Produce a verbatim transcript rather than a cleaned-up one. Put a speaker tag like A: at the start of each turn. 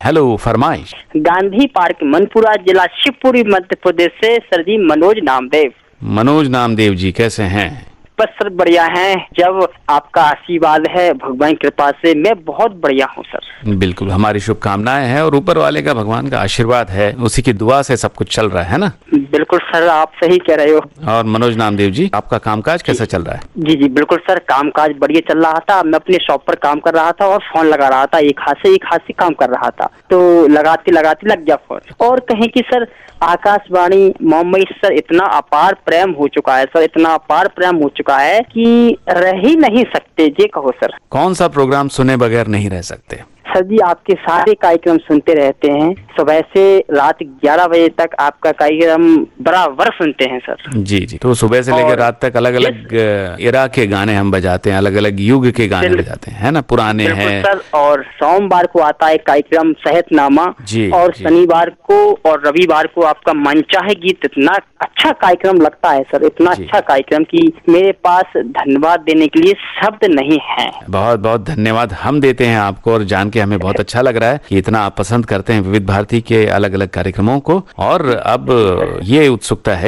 A: Hello, फरमाइश।
B: Gandhi park Manpura, जिला शिवपुरी, मध्य प्रदेश से सर जी मनोज नामदेव।
A: मनोज नामदेव जी, कैसे हैं?
B: बस सर बढ़िया हैं। जब आपका आशीर्वाद है भगवान की कृपा से मैं बहुत बढ़िया हूँ सर।
A: बिल्कुल, हमारी शुभकामनाएं हैं और ऊपर वाले का, भगवान का आशीर्वाद है, उसी की दुआ से सब कुछ चल रहा है ना।
B: बिल्कुल सर, आप सही कह रहे हो।
A: और मनोज नामदेव जी, आपका कामकाज कैसा चल रहा है?
B: जी जी बिल्कुल सर, कामकाज बढ़िया चल रहा था। मैं अपने शॉप पर काम कर रहा था और फोन लगा रहा था, एक हाथ से एक हाथ से काम कर रहा था, तो लगाते लगाते लग गया फोन। और कहें कि सर आकाशवाणी मुंबई सर इतना अपार प्रेम हो चुका है सर, इतना अपार प्रेम हो चुका है कि रह ही नहीं सकते, ये कहो सर।
A: कौन सा प्रोग्राम सुने बगैर नहीं रह सकते?
B: सर जी आपके सारे कार्यक्रम सुनते रहते हैं, सुबह से रात ग्यारह बजे तक आपका कार्यक्रम बराबर सुनते हैं सर।
A: जी जी, तो सुबह से लेकर रात तक अलग अलग इरा के गाने हम बजाते हैं, अलग अलग युग के गाने बजाते हैं, है ना, पुराने हैं
B: सर। और सोमवार को आता है कार्यक्रम सेहतनामा, और शनिवार को और रविवार को आपका मनचाहे गीत। इतना अच्छा कार्यक्रम लगता है सर, इतना अच्छा कार्यक्रम कि मेरे पास धन्यवाद देने के लिए शब्द नहीं है।
A: बहुत बहुत धन्यवाद हम देते हैं आपको, और जान के हमें बहुत अच्छा लग रहा है कि इतना आप पसंद करते हैं विविध भारती के अलग अलग कार्यक्रमों को। और अब ये उत्सुकता है